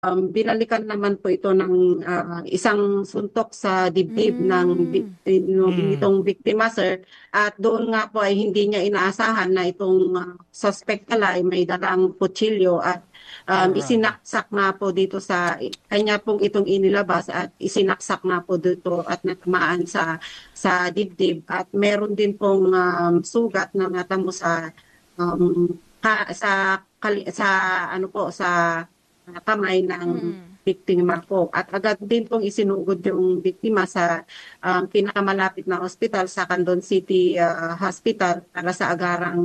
binalikan naman po ito ng isang suntok sa dibdib ng nitong biktima, sir. At doon nga po ay hindi niya inaasahan na itong suspect pala ay may dalang kutsilyo at isinaksak na po dito kanya pong itong inilabas at isinaksak na po dito at natamaan sa dibdib. At meron din pong sugat na natamo um, sa ano po sa kamay ng biktima po. At agad din pong isinugod yung biktima sa pinakamalapit na ospital sa Candon City Hospital para sa agarang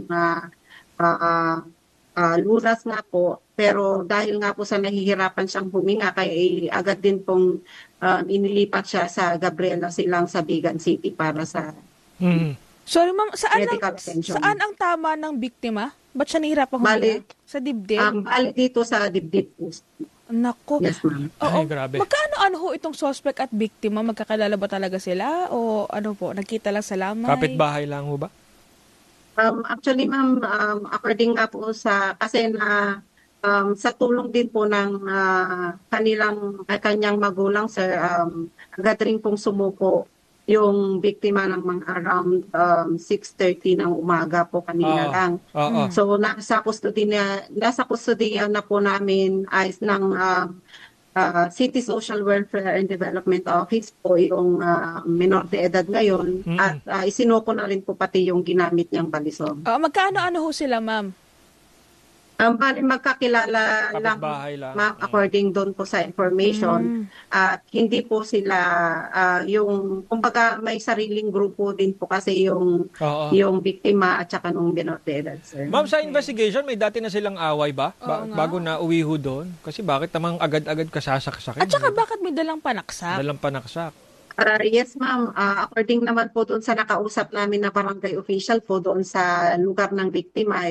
lunas nga po. Pero dahil nga po sa nahihirapan siyang huminga, kaya agad din pong inilipat siya sa Gabriela Silang sa Bigan City para sa Sorry ma'am, medical attention. saan ang tama ng biktima? Ba't siya nahihirapan huminga? Sa dibdib? Bali dito sa dibdib po. Nako. Yes, ma'am. Oo. Ay, grabe. Magkano ho itong suspect at biktima? Magkakilala ba talaga sila? O ano po, nagkita lang sa lamay? Kapitbahay lang ho ba? Actually, ma'am, according nga po kasi sa tulong din po ng kanyang magulang, sir, agad rin pong sumuko yung biktima ng mga around 6:30 ng umaga po kanina lang. So nasa custody na po namin ay ng City Social Welfare and Development Office po yung minor de edad ngayon at isinuko na rin po pati yung ginamit niyang balisong. Magkano ho sila, ma'am? Bali magkakilala lang, ma'am, according doon po sa information. At hindi po sila kumbaga may sariling grupo din po kasi yung biktima at saka nung minor de edad, sir. Ma'am, sa investigation, may dati na silang away ba? Bago na uwi ho doon? Kasi bakit namang agad-agad kasasaksakin? At saka bakit may dalang panaksak? Dalang panaksak. Yes, ma'am. According naman po doon sa nakausap namin na barangay official po doon sa lugar ng biktima,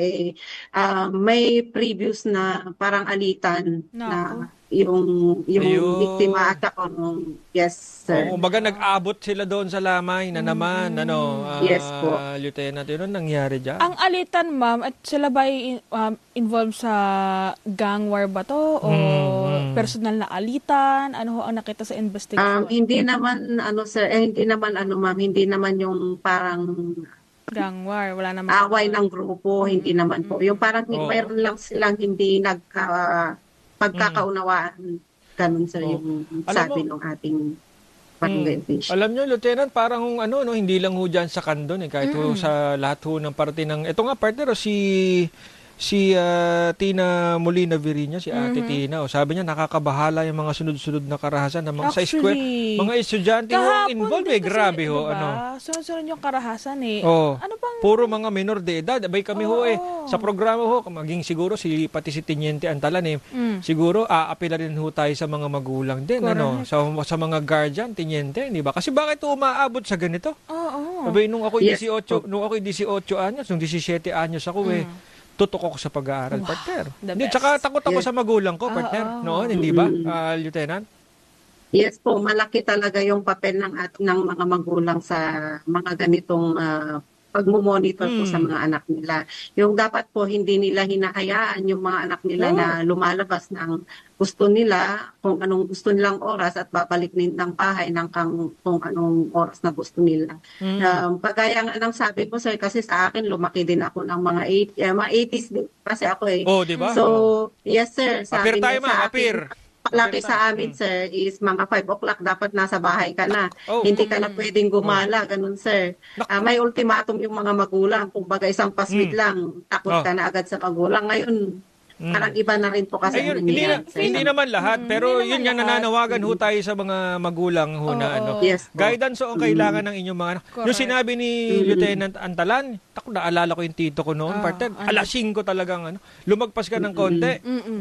may previous na parang alitan na yung biktima at saka yes, sir. Baga nag-abot sila doon sa lamay na naman, yes po. Lieutenant, yun ang nangyari dyan. Ang alitan, ma'am, at sila ba involved sa gang war ba to? O personal na alitan? Ano ho ang nakita sa investigation? Hindi naman, sir, hindi naman, ma'am, hindi naman yung parang gang war, wala naman. Away ng grupo, hindi naman po. Yung parang mayroon lang silang hindi pagkakaunawaan. Ganun, sir, yung sabi ng ating barangay official. Alam nyo, Lieutenant, parang hindi lang ho dyan sa Candon, kahit ho sa lahat ho ng parte ng, ito nga partner, si Tina Molina Virinia, si Ate Tina, sabi niya nakakabahala yung mga sunod-sunod na karahasan ng mga sa school, mga estudyante ho involved, grabe ho, diba? Sunod-sunod yung karahasan Ano bang puro mga minor de edad. Abay kami sa programa maging siguro pati si Teniente Antalan siguro aapela rin ho tayo sa mga magulang din, sa mga guardian, Teniente, di ba? Kasi bakit umaabot sa ganito? Abay nung ako 18 anyos, nung 17 anyos ako tutok ako sa pag-aaral, partner. Hindi, tsaka takot ako sa magulang ko, partner. Noon, hindi ba, Lieutenant? Yes po, malaki talaga yung papel ng mga magulang sa mga ganitong pagmumonitor po sa mga anak nila. Yung dapat po hindi nila hinahayaan yung mga anak nila na lumalabas ng gusto nila, kung anong gusto nilang oras at babalik ng bahay kung anong oras na gusto nila. Pagaya nga ng sabi ko, sir, kasi sa akin lumaki din ako ng mga 80s din kasi ako di ba? So, yes, sir. Apir tayo, ma'am, apir. Palaki sa amin, sir, is mga 5 o'clock dapat nasa bahay ka na. Hindi ka na pwedeng gumala, ganun, sir. May ultimatum yung mga magulang. Kung baga isang paswid lang, takot ka na agad sa magulang. Ngayon, parang iba na rin po kasi. Ayun, hindi naman lahat, pero yun nga nananawagan ho tayo sa mga magulang ho na Yes, guidance ang kailangan ng inyong mga anak. Yung sinabi ni Lieutenant Antalan, naalala ko yung tito ko noon, partner, alas 5 talagang lumagpas ka ng konti.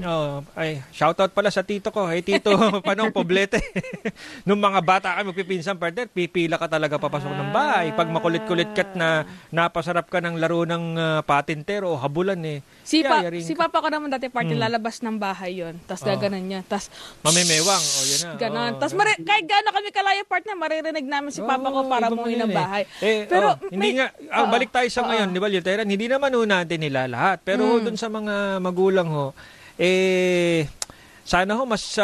Shoutout pala sa tito ko. Hey tito, Panong Poblete. Nung mga bata kami magpipinsan, partner, pipila ka talaga papasok ng bahay. Pag makulit-kulit kat na napasarap ka ng laro ng patintero o habulan Si Papa ko naman dati party lalabas ng bahay yon, tas gaganon niya, tas mamimewang, yun na. Ganon. Tas kahit gaano kami kalaya partner, maririnig namin si Papa ko para umuwi ng bahay. Pero hindi nga, balik tayo sa ngayon, di ba, Lieutenant? Hindi naman natin nila lahat. Pero dun sa mga magulang sana ho mas